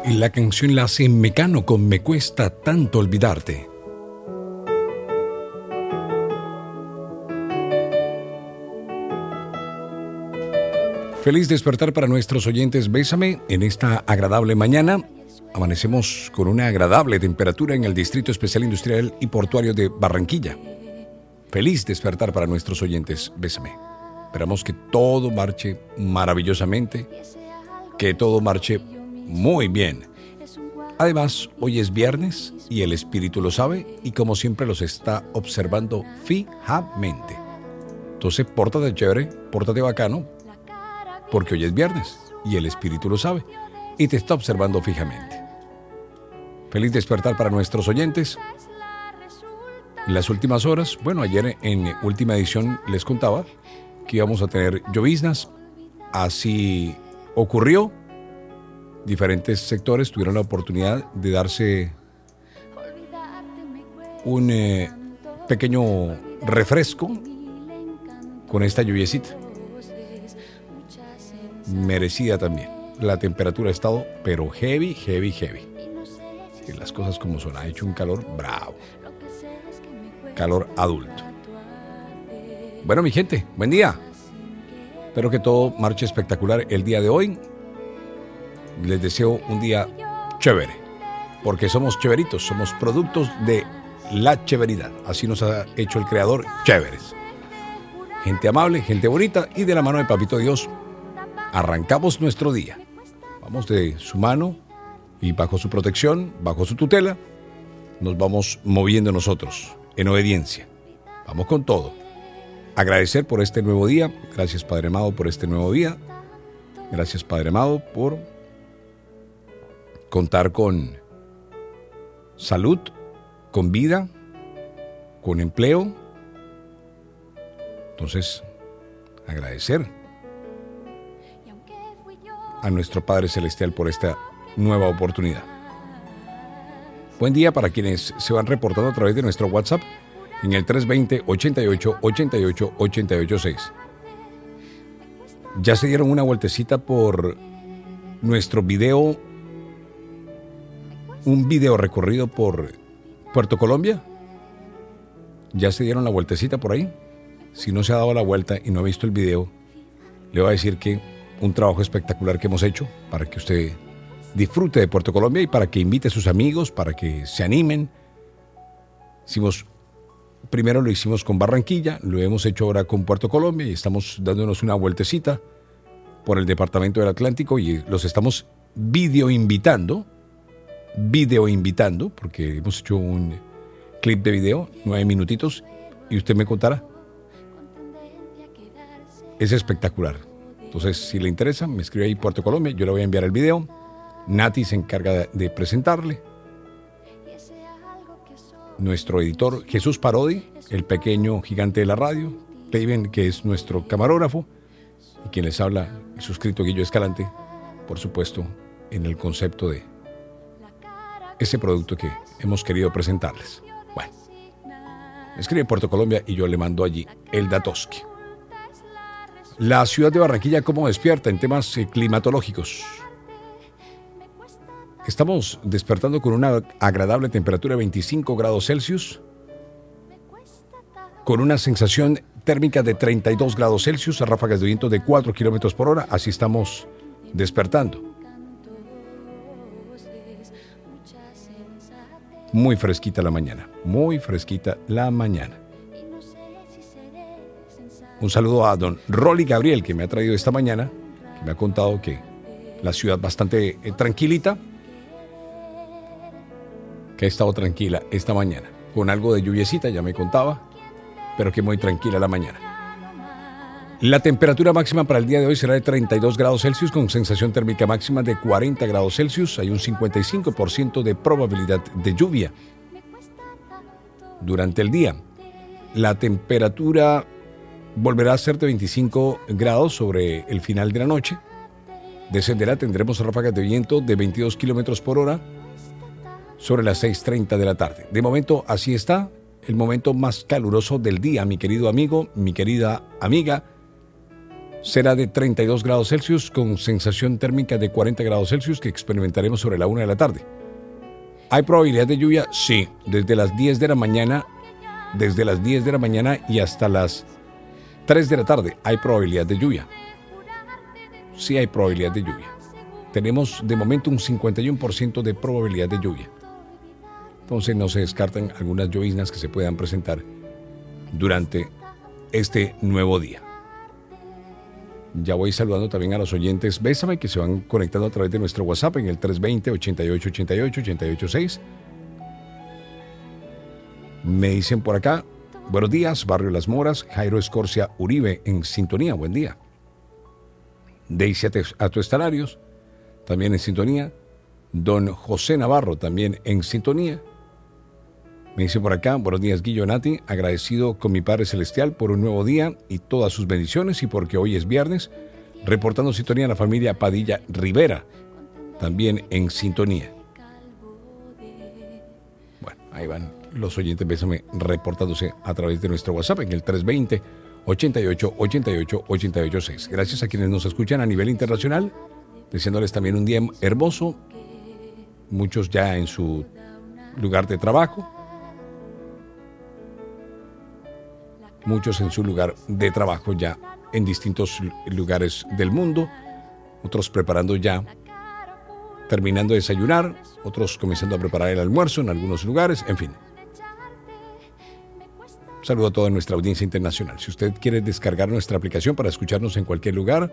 Y la canción la hace Mecano con Me Cuesta Tanto Olvidarte. Feliz despertar para nuestros oyentes. Bésame en esta agradable mañana. Amanecemos con una agradable temperatura en el Distrito Especial Industrial y Portuario de Barranquilla. Feliz despertar para nuestros oyentes. Bésame. Esperamos que todo marche maravillosamente, que todo marche muy bien. Además, hoy es viernes y el espíritu lo sabe y como siempre los está observando fijamente. Entonces, pórtate chévere, pórtate bacano, porque hoy es viernes y el espíritu lo sabe y te está observando fijamente. Feliz despertar para nuestros oyentes. En las últimas horas, ayer en última edición les contaba que íbamos a tener lloviznas. Así ocurrió. Diferentes sectores tuvieron la oportunidad de darse un pequeño refresco con esta lluviecita. Merecida también. La temperatura ha estado, pero heavy. Y las cosas como son. Ha hecho un calor bravo. Calor adulto. Bueno, mi gente, buen día. Espero que todo marche espectacular el día de hoy. Les deseo un día chévere, porque somos chéveritos, somos productos de la chéveridad. Así nos ha hecho el Creador, chéveres. Gente amable, gente bonita, y de la mano de Papito Dios arrancamos nuestro día. Vamos de su mano y bajo su protección, bajo su tutela, nos vamos moviendo nosotros en obediencia. Vamos con todo. Agradecer por este nuevo día. Gracias, Padre amado, por este nuevo día. Gracias, Padre amado, por contar con salud, con vida, con empleo. Entonces, agradecer a nuestro Padre Celestial por esta nueva oportunidad. Buen día para quienes se van reportando a través de nuestro WhatsApp en el 320-88-88-886. Ya se dieron una vueltecita por nuestro video, un video recorrido por Puerto Colombia. Ya se dieron la vueltecita por ahí. Si no se ha dado la vuelta y no ha visto el video, le voy a decir que un trabajo espectacular que hemos hecho para que usted disfrute de Puerto Colombia y para que invite a sus amigos, para que se animen. Primero lo hicimos con Barranquilla, lo hemos hecho ahora con Puerto Colombia y estamos dándonos una vueltecita por el departamento del Atlántico y los estamos video invitando, porque hemos hecho un clip de video, 9 minutitos, y usted me contará. Es espectacular. Entonces, si le interesa, me escribe ahí Puerto Colombia, yo le voy a enviar el video. Nati se encarga de presentarle. Nuestro editor Jesús Parodi, el pequeño gigante de la radio, Kevin, que es nuestro camarógrafo, y quien les habla, el suscrito Guillo Escalante, por supuesto, en el concepto de ese producto que hemos querido presentarles. Bueno, escribe Puerto Colombia y yo le mando allí el datoski. La ciudad de Barranquilla, ¿cómo despierta en temas climatológicos? Estamos despertando con una agradable temperatura de 25 grados Celsius, con una sensación térmica de 32 grados Celsius, a ráfagas de viento de 4 kilómetros por hora. Así estamos despertando. Muy fresquita la mañana, muy fresquita la mañana. Un saludo a don Rolly Gabriel, que me ha traído esta mañana, que me ha contado que la ciudad bastante tranquilita, que ha estado tranquila esta mañana, con algo de lluviecita, ya me contaba, pero que muy tranquila la mañana. La temperatura máxima para el día de hoy será de 32 grados Celsius, con sensación térmica máxima de 40 grados Celsius. Hay un 55% de probabilidad de lluvia durante el día. La temperatura volverá a ser de 25 grados sobre el final de la noche. Descenderá, tendremos ráfagas de viento de 22 kilómetros por hora sobre las 6:30 de la tarde. De momento, así está el momento más caluroso del día, mi querido amigo, mi querida amiga. será de 32 grados Celsius con sensación térmica de 40 grados Celsius que experimentaremos sobre la 1 de la tarde. ¿Hay probabilidad de lluvia? Sí, desde las 10 de la mañana y hasta las 3 de la tarde hay probabilidad de lluvia. Sí hay probabilidad de lluvia. Tenemos de momento un 51% de probabilidad de lluvia. Entonces no se descartan algunas lloviznas que se puedan presentar durante este nuevo día. Ya voy saludando también a los oyentes Bésame que se van conectando a través de nuestro WhatsApp en el 320-8888-886. Me dicen por acá, buenos días, Barrio Las Moras, Jairo Escorcia Uribe en sintonía, buen día. Daisy Atuestalarios, también en sintonía. Don José Navarro, también en sintonía. Me dice por acá, buenos días Guillo Nati, agradecido con mi Padre Celestial por un nuevo día y todas sus bendiciones y porque hoy es viernes, reportando sintonía a la familia Padilla Rivera, también en sintonía. Bueno, ahí van los oyentes, Bésame, reportándose a través de nuestro WhatsApp en el 320-8888-886. Gracias a quienes nos escuchan a nivel internacional, deseándoles también un día hermoso, muchos ya en su lugar de trabajo. Muchos en su lugar de trabajo ya en distintos lugares del mundo, otros preparando ya, terminando de desayunar, otros comenzando a preparar el almuerzo en algunos lugares, en fin. Un saludo a toda nuestra audiencia internacional. Si usted quiere descargar nuestra aplicación para escucharnos en cualquier lugar,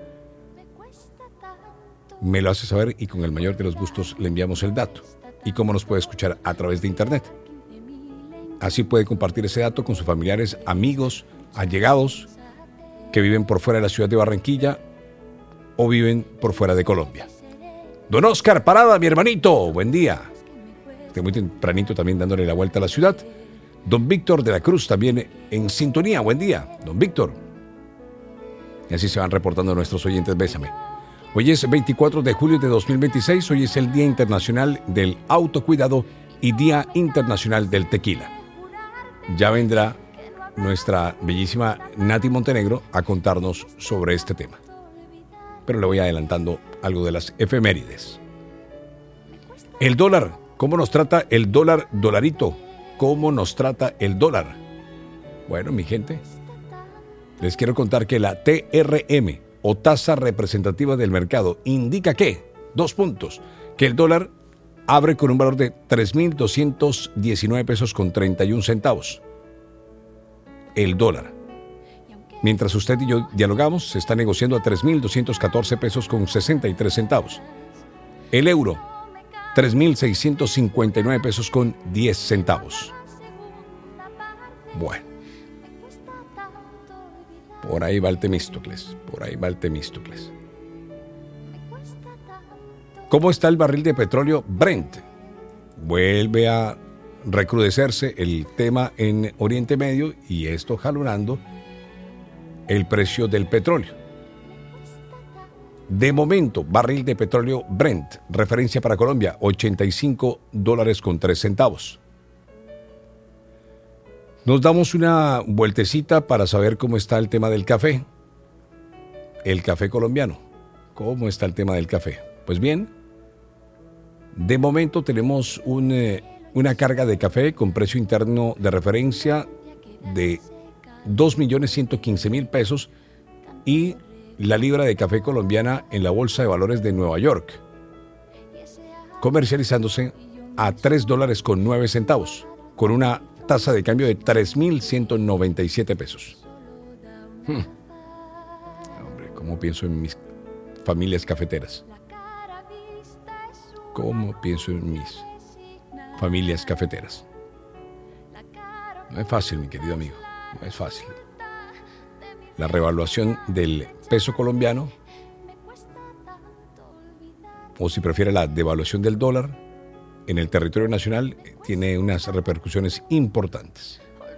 me lo hace saber y con el mayor de los gustos le enviamos el dato y cómo nos puede escuchar a través de internet. Así puede compartir ese dato con sus familiares, amigos, allegados que viven por fuera de la ciudad de Barranquilla o viven por fuera de Colombia. Don Oscar Parada, mi hermanito, buen día. Estoy muy tempranito también dándole la vuelta a la ciudad. Don Víctor de la Cruz también en sintonía, buen día, don Víctor. Y así se van reportando nuestros oyentes, Bésame. Hoy es 24 de julio de 2026, hoy es el Día Internacional del Autocuidado y Día Internacional del Tequila. Ya vendrá nuestra bellísima Nati Montenegro a contarnos sobre este tema. Pero le voy adelantando algo de las efemérides. El dólar, ¿cómo nos trata el dólar dolarito? ¿Cómo nos trata el dólar? Bueno, mi gente, les quiero contar que la TRM, o tasa representativa del mercado, indica que, 2 puntos, que el dólar abre con un valor de 3.219 pesos con 31 centavos. El dólar. Mientras usted y yo dialogamos, se está negociando a 3.214 pesos con 63 centavos. El euro, 3.659 pesos con 10 centavos. Bueno. Por ahí va el Temístocles. ¿Cómo está el barril de petróleo Brent? Vuelve a recrudecerse el tema en Oriente Medio y esto jalonando el precio del petróleo. De momento, barril de petróleo Brent, referencia para Colombia, $85.03. Nos damos una vueltecita para saber cómo está el tema del café. El café colombiano. ¿Cómo está el tema del café? Pues bien, de momento tenemos una carga de café con precio interno de referencia de 2.115.000 pesos y la libra de café colombiana en la Bolsa de Valores de Nueva York, comercializándose a $3.09, con una tasa de cambio de 3.197 pesos. Hombre, ¿cómo pienso en mis familias cafeteras? ¿Cómo pienso en mis familias cafeteras? No es fácil, mi querido amigo, no es fácil. La revaluación del peso colombiano, o si prefiere la devaluación del dólar en el territorio nacional, tiene unas repercusiones importantes.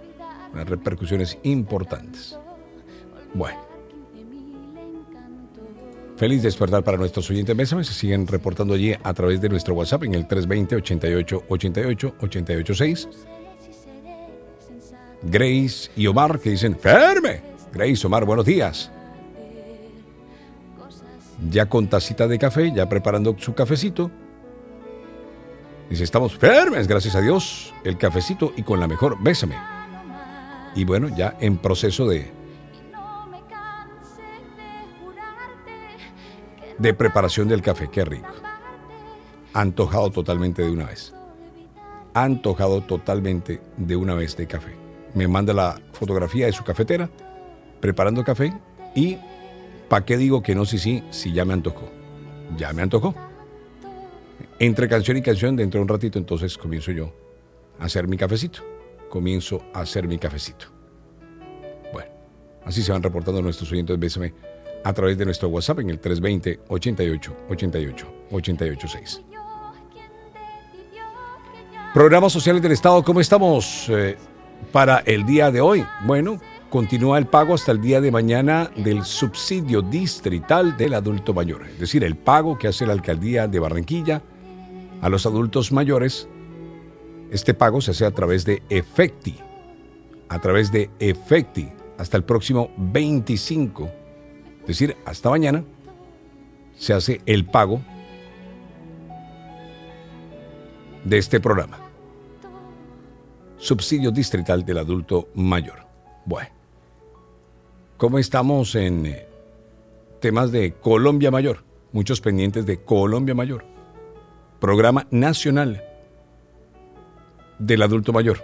Bueno. Feliz despertar para nuestros oyentes. Bésame, se siguen reportando allí a través de nuestro WhatsApp en el 320-8888-886. Grace y Omar que dicen, ¡firme! Grace, Omar, buenos días. ya con tacita de café, ya preparando su cafecito. Dice, estamos firmes, gracias a Dios, el cafecito y con la mejor, bésame. Y bueno, ya en proceso de preparación del café, qué rico. Antojado totalmente de una vez. Antojado totalmente de una vez de café. Me manda la fotografía de su cafetera, preparando café y ¿para qué digo que no? Sí, ya me antojó. Ya me antojó. Entre canción y canción, dentro de un ratito, entonces comienzo yo a hacer mi cafecito. Bueno, así se van reportando nuestros oyentes Bésame a través de nuestro WhatsApp en el 320-88-88-886. Programas sociales del Estado, ¿cómo estamos para el día de hoy? Bueno, continúa el pago hasta el día de mañana del subsidio distrital del adulto mayor. Es decir, el pago que hace la alcaldía de Barranquilla a los adultos mayores. Este pago se hace a través de Efecti. Hasta el próximo 25. Es decir, hasta mañana se hace el pago de este programa. Subsidio distrital del adulto mayor. Bueno, ¿cómo estamos en temas de Colombia Mayor? Muchos pendientes de Colombia Mayor. Programa Nacional del Adulto Mayor.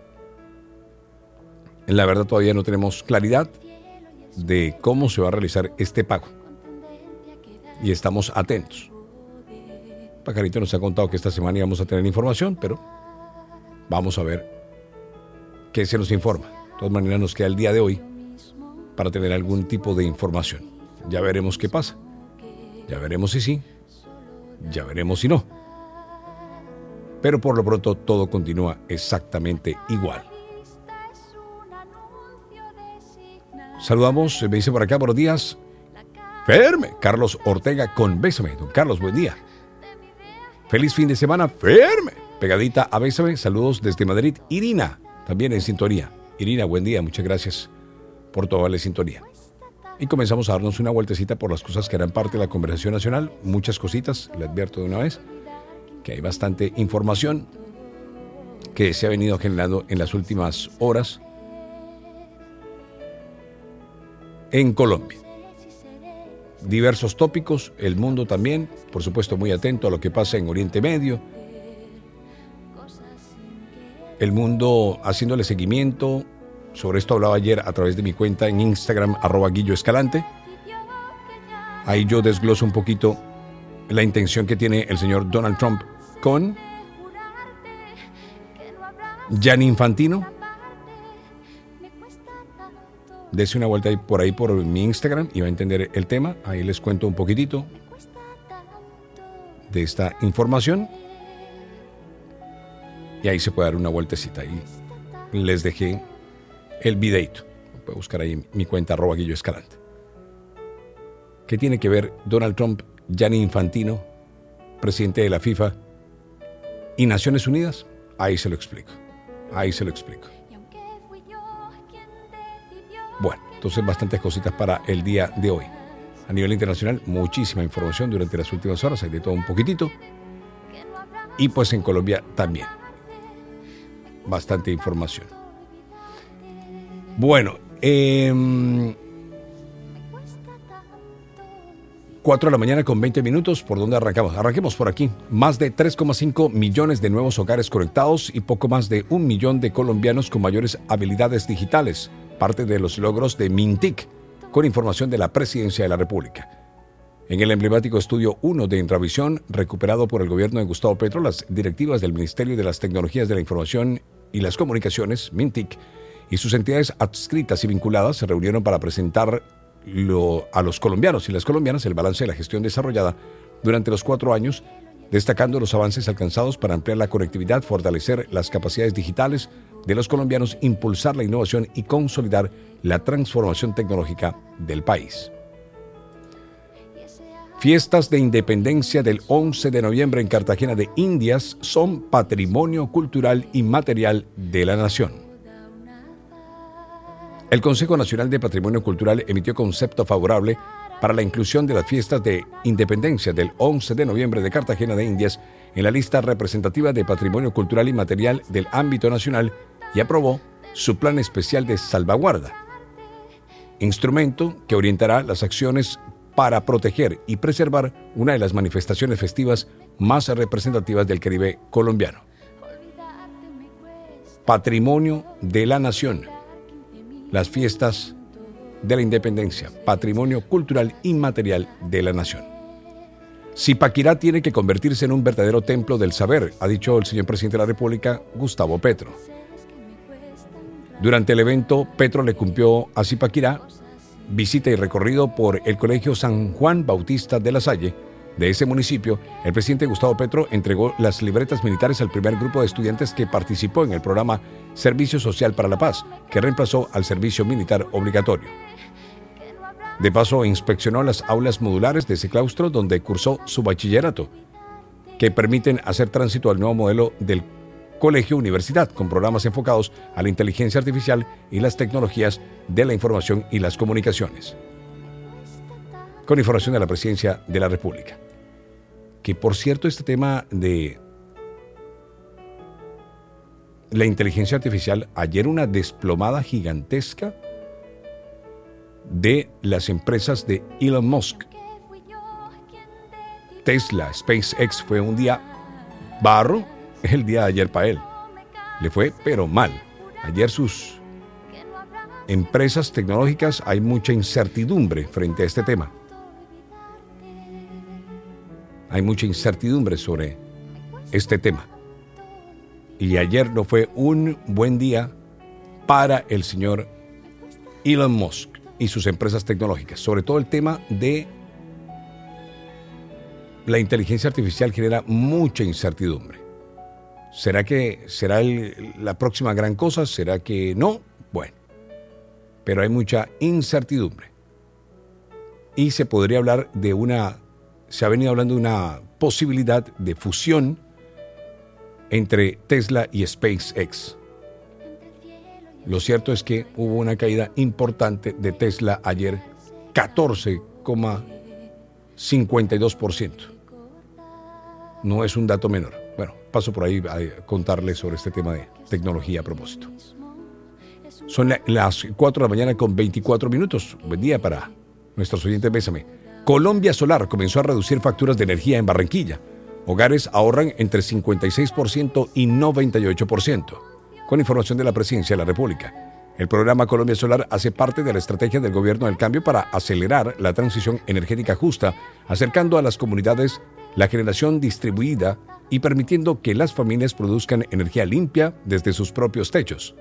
En la verdad todavía no tenemos claridad de cómo se va a realizar este pago. Y estamos atentos. Pajarito nos ha contado que esta semana íbamos a tener información, pero vamos a ver qué se nos informa. De todas maneras nos queda el día de hoy para tener algún tipo de información. Ya veremos qué pasa. Ya veremos si sí. Ya veremos si no. Pero por lo pronto todo continúa exactamente igual. Saludamos, me dice por acá, buenos días. Firme, Carlos Ortega con Bésame. Don Carlos, buen día. Feliz fin de semana, firme. Pegadita a Bésame, saludos desde Madrid. Irina, también en sintonía. Irina, buen día, muchas gracias por tu amable sintonía. Y comenzamos a darnos una vueltecita por las cosas que eran parte de la conversación nacional. Muchas cositas, le advierto de una vez, que hay bastante información que se ha venido generando en las últimas horas en Colombia. Diversos tópicos, el mundo también, por supuesto muy atento a lo que pasa en Oriente Medio. El mundo haciéndole seguimiento. Sobre esto hablaba ayer a través de mi cuenta en Instagram, @GuilloEscalante. Ahí yo desgloso un poquito la intención que tiene el señor Donald Trump con Gianni Infantino. Dese una vuelta por ahí por mi Instagram y va a entender el tema. Ahí les cuento un poquitito de esta información. Y ahí se puede dar una vueltecita. Y les dejé el videito. Puede buscar ahí mi cuenta @GuilloEscalante. ¿Qué tiene que ver Donald Trump, Gianni Infantino, presidente de la FIFA y Naciones Unidas? Ahí se lo explico. Bueno, entonces bastantes cositas para el día de hoy. A nivel internacional, muchísima información durante las últimas horas, hay de todo un poquitito. Y pues en Colombia también. Bastante información. Bueno, 4 de la mañana con 20 minutos. ¿Por dónde arrancamos? Arranquemos por aquí. Más de 3,5 millones de nuevos hogares conectados y poco más de 1 millón de colombianos con mayores habilidades digitales. Parte de los logros de Mintic, con información de la Presidencia de la República. En el emblemático estudio 1 de Intravisión, recuperado por el gobierno de Gustavo Petro, las directivas del Ministerio de las Tecnologías de la Información y las Comunicaciones, Mintic, y sus entidades adscritas y vinculadas se reunieron para presentar a los colombianos y las colombianas el balance de la gestión desarrollada durante los 4 años, destacando los avances alcanzados para ampliar la conectividad, fortalecer las capacidades digitales de los colombianos, impulsar la innovación y consolidar la transformación tecnológica del país. Fiestas de Independencia del 11 de noviembre en Cartagena de Indias son patrimonio cultural inmaterial de la nación. El Consejo Nacional de Patrimonio Cultural emitió concepto favorable para la inclusión de las fiestas de independencia del 11 de noviembre de Cartagena de Indias en la lista representativa de patrimonio cultural y material del ámbito nacional y aprobó su plan especial de salvaguarda, instrumento que orientará las acciones para proteger y preservar una de las manifestaciones festivas más representativas del Caribe colombiano. Patrimonio de la Nación. Las fiestas de la independencia, patrimonio cultural inmaterial de la nación. Zipaquirá tiene que convertirse en un verdadero templo del saber, ha dicho el señor presidente de la República, Gustavo Petro. Durante el evento, Petro le cumplió a Zipaquirá visita y recorrido por el Colegio San Juan Bautista de la Salle. De ese municipio, el presidente Gustavo Petro entregó las libretas militares al primer grupo de estudiantes que participó en el programa Servicio Social para la Paz, que reemplazó al servicio militar obligatorio. De paso, inspeccionó las aulas modulares de ese claustro donde cursó su bachillerato, que permiten hacer tránsito al nuevo modelo del colegio universidad, con programas enfocados a la inteligencia artificial y las tecnologías de la información y las comunicaciones. Con información de la Presidencia de la República. Que, por cierto, este tema de la inteligencia artificial, ayer una desplomada gigantesca de las empresas de Elon Musk. Tesla, SpaceX fue un día barro, el día de ayer para él. Le fue pero mal. Ayer sus empresas tecnológicas, hay mucha incertidumbre frente a este tema. Hay mucha incertidumbre sobre este tema. Y ayer no fue un buen día para el señor Elon Musk y sus empresas tecnológicas. Sobre todo el tema de la inteligencia artificial genera mucha incertidumbre. ¿Será que será la próxima gran cosa? ¿Será que no? Bueno, pero hay mucha incertidumbre. Y se podría hablar de se ha venido hablando de una posibilidad de fusión entre Tesla y SpaceX. Lo cierto es que hubo una caída importante de Tesla ayer, 14,52%. No es un dato menor. Bueno, paso por ahí a contarles sobre este tema de tecnología a propósito. Son las 4 de la mañana con 24 minutos. Buen día para nuestros oyentes. Bésame. Colombia Solar comenzó a reducir facturas de energía en Barranquilla. Hogares ahorran entre 56% y 98%. Con información de la Presidencia de la República. El programa Colombia Solar hace parte de la estrategia del Gobierno del Cambio para acelerar la transición energética justa, acercando a las comunidades la generación distribuida y permitiendo que las familias produzcan energía limpia desde sus propios techos.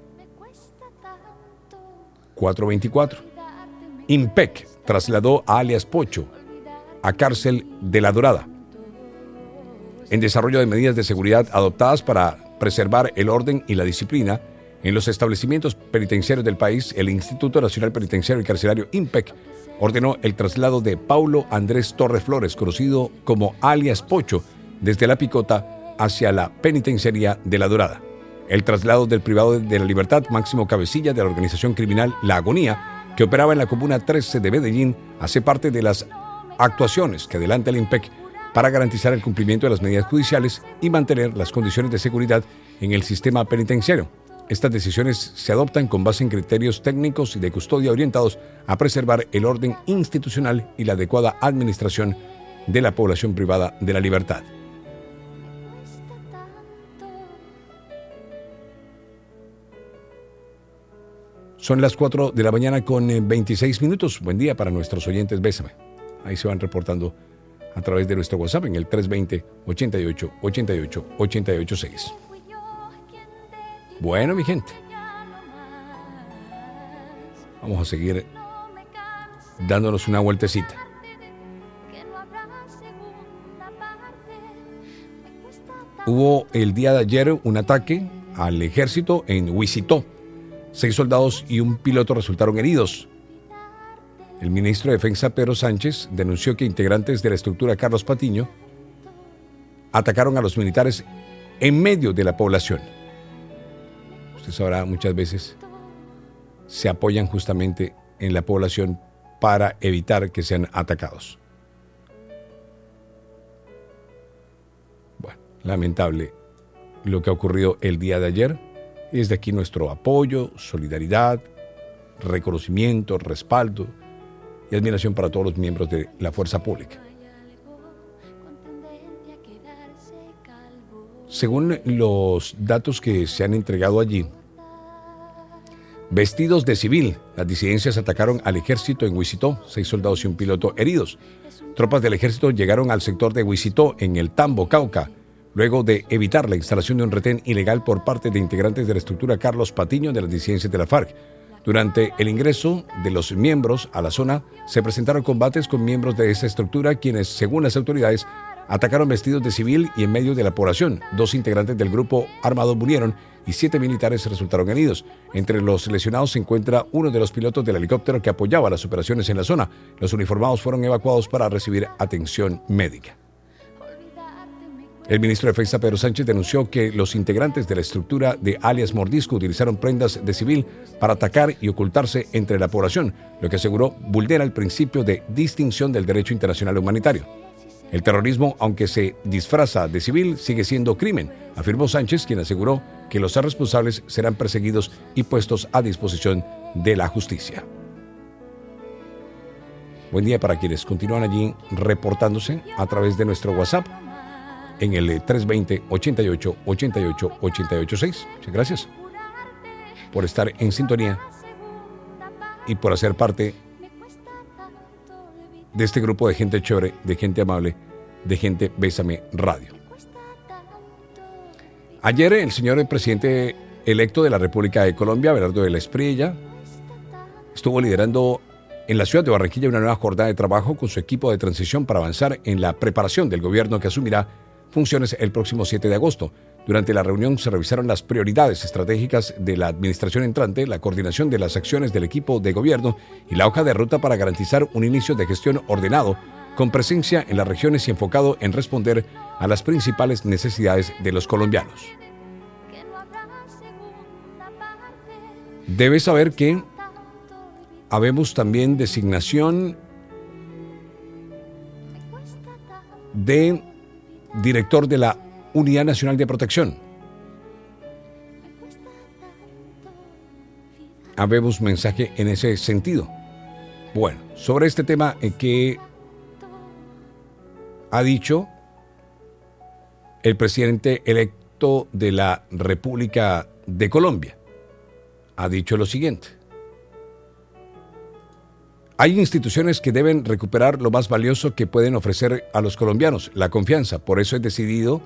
424. IMPEC trasladó a alias Pocho a cárcel de La Dorada. En desarrollo de medidas de seguridad adoptadas para preservar el orden y la disciplina en los establecimientos penitenciarios del país, el Instituto Nacional Penitenciario y Carcelario IMPEC ordenó el traslado de Paulo Andrés Torres Flores, conocido como alias Pocho, desde La Picota hacia la penitenciaría de La Dorada. El traslado del privado de la libertad, máximo cabecilla de la organización criminal La Agonía, que operaba en la Comuna 13 de Medellín, hace parte de las actuaciones que adelanta el IMPEC para garantizar el cumplimiento de las medidas judiciales y mantener las condiciones de seguridad en el sistema penitenciario. Estas decisiones se adoptan con base en criterios técnicos y de custodia orientados a preservar el orden institucional y la adecuada administración de la población privada de la libertad. Son las 4 de la mañana con 26 minutos. Buen día para nuestros oyentes. Bésame. Ahí se van reportando a través de nuestro WhatsApp en el 320-88-88-886. Bueno, mi gente, vamos a seguir dándonos una vueltecita. Hubo el día de ayer un ataque al ejército en Huizito. 6 soldados y un piloto resultaron heridos. El ministro de Defensa, Pedro Sánchez, denunció que integrantes de la estructura Carlos Patiño atacaron a los militares en medio de la población. Usted sabrá, muchas veces se apoyan justamente en la población para evitar que sean atacados. Bueno, lamentable lo que ha ocurrido el día de ayer. Desde aquí nuestro apoyo, solidaridad, reconocimiento, respaldo y admiración para todos los miembros de la fuerza pública. Según los datos que se han entregado allí, vestidos de civil, las disidencias atacaron al ejército en Huisitó, 6 soldados y un piloto heridos. Tropas del ejército llegaron al sector de Huisitó, en el Tambo, Cauca, luego de evitar la instalación de un retén ilegal por parte de integrantes de la estructura Carlos Patiño de las disidencias de la FARC. Durante el ingreso de los miembros a la zona, se presentaron combates con miembros de esa estructura, quienes, según las autoridades, atacaron vestidos de civil y en medio de la población. 2 integrantes del grupo armado murieron y 7 militares resultaron heridos. Entre los lesionados se encuentra uno de los pilotos del helicóptero que apoyaba las operaciones en la zona. Los uniformados fueron evacuados para recibir atención médica. El ministro de Defensa, Pedro Sánchez, denunció que los integrantes de la estructura de alias Mordisco utilizaron prendas de civil para atacar y ocultarse entre la población, lo que aseguró vulnera el principio de distinción del derecho internacional humanitario. El terrorismo, aunque se disfraza de civil, sigue siendo crimen, afirmó Sánchez, quien aseguró que los responsables serán perseguidos y puestos a disposición de la justicia. Buen día para quienes continúan allí reportándose a través de nuestro WhatsApp en el 320-88-88-886. Muchas gracias por estar en sintonía y por hacer parte de este grupo de gente chévere, de gente amable, de gente Bésame Radio. Ayer el señor presidente electo de la República de Colombia, Abelardo de la Espriella, estuvo liderando en la ciudad de Barranquilla una nueva jornada de trabajo con su equipo de transición para avanzar en la preparación del gobierno que asumirá funciones el próximo 7 de agosto. Durante la reunión se revisaron las prioridades estratégicas de la administración entrante, la coordinación de las acciones del equipo de gobierno y la hoja de ruta para garantizar un inicio de gestión ordenado, con presencia en las regiones y enfocado en responder a las principales necesidades de los colombianos. Debes saber que habemos también designación de director de la Unidad Nacional de Protección. Habemos mensaje en ese sentido. Bueno, sobre este tema que ha dicho el presidente electo de la República de Colombia, ha dicho lo siguiente: hay instituciones que deben recuperar lo más valioso que pueden ofrecer a los colombianos, la confianza. Por eso he designado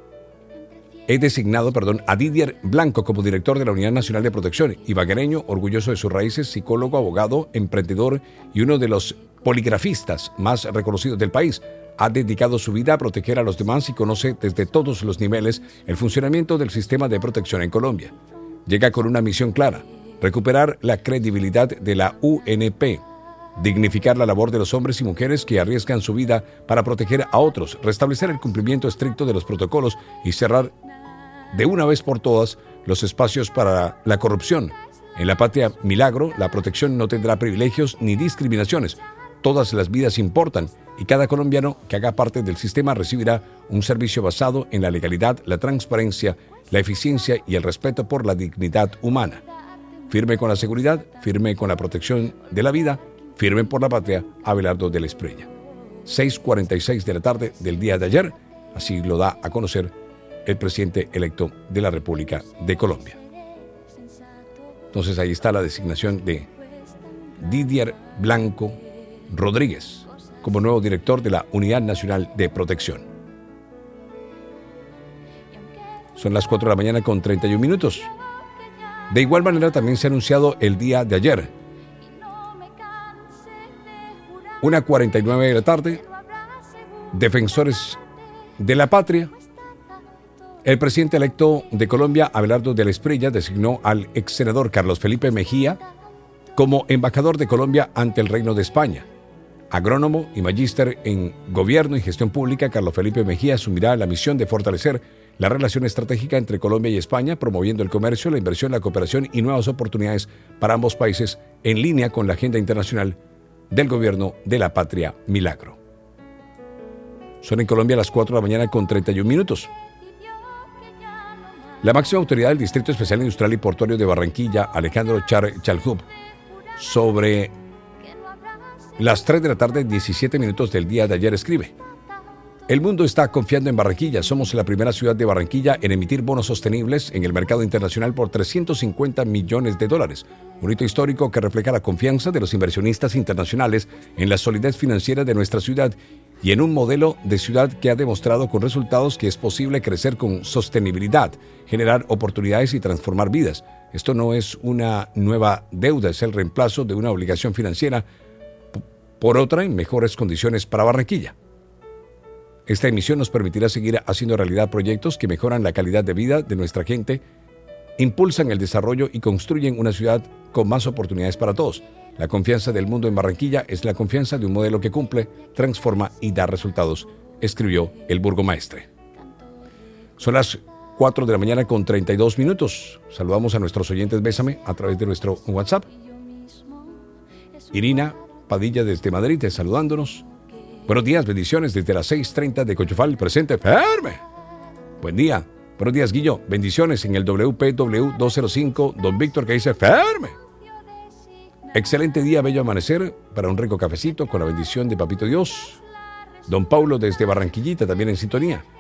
a Didier Blanco como director de la Unidad Nacional de Protección, ibaguereño, orgulloso de sus raíces, psicólogo, abogado, emprendedor y uno de los poligrafistas más reconocidos del país. Ha dedicado su vida a proteger a los demás y conoce desde todos los niveles el funcionamiento del sistema de protección en Colombia. Llega con una misión clara: recuperar la credibilidad de la UNP, dignificar la labor de los hombres y mujeres que arriesgan su vida para proteger a otros, restablecer el cumplimiento estricto de los protocolos y cerrar de una vez por todas los espacios para la corrupción. En la patria milagro, la protección no tendrá privilegios ni discriminaciones. Todas las vidas importan y cada colombiano que haga parte del sistema recibirá un servicio basado en la legalidad, la transparencia, la eficiencia y el respeto por la dignidad humana. Firme con la seguridad, firme con la protección de la vida, firme por la patria. Abelardo de la Espriella. 6:46 de la tarde del día de ayer, así lo da a conocer el presidente electo de la República de Colombia. Entonces ahí está la designación de Didier Blanco Rodríguez como nuevo director de la Unidad Nacional de Protección. Son las 4 de la mañana con 31 minutos. De igual manera también se ha anunciado el día de ayer, 1:49 de la tarde, defensores de la patria. El presidente electo de Colombia, Abelardo de la Espriella, designó al ex senador Carlos Felipe Mejía como embajador de Colombia ante el Reino de España. Agrónomo y magíster en Gobierno y Gestión Pública, Carlos Felipe Mejía asumirá la misión de fortalecer la relación estratégica entre Colombia y España, promoviendo el comercio, la inversión, la cooperación y nuevas oportunidades para ambos países en línea con la agenda internacional del gobierno de la Patria Milagro. Son en Colombia las 4 de la mañana con 31 minutos. La máxima autoridad del Distrito Especial Industrial y Portuario de Barranquilla, Alejandro Chalhub, sobre las 3 de la tarde, 17 minutos del día de ayer, escribe: el mundo está confiando en Barranquilla. Somos la primera ciudad de Barranquilla en emitir bonos sostenibles en el mercado internacional por $350 millones. Un hito histórico que refleja la confianza de los inversionistas internacionales en la solidez financiera de nuestra ciudad y en un modelo de ciudad que ha demostrado con resultados que es posible crecer con sostenibilidad, generar oportunidades y transformar vidas. Esto no es una nueva deuda, es el reemplazo de una obligación financiera por otra en mejores condiciones para Barranquilla. Esta emisión nos permitirá seguir haciendo realidad proyectos que mejoran la calidad de vida de nuestra gente, impulsan el desarrollo y construyen una ciudad con más oportunidades para todos. La confianza del mundo en Barranquilla es la confianza de un modelo que cumple, transforma y da resultados, escribió el burgomaestre. Son las 4 de la mañana con 32 minutos. Saludamos a nuestros oyentes Bésame a través de nuestro WhatsApp. Irina Padilla desde Madrid saludándonos. Buenos días, bendiciones desde las 6:30 de Cochofal, presente firme. Buen día. Buenos días, Guillo. Bendiciones en el WPW 205, don Víctor, que dice firme. Excelente día, bello amanecer, para un rico cafecito con la bendición de Papito Dios. Don Paulo desde Barranquillita, también en sintonía.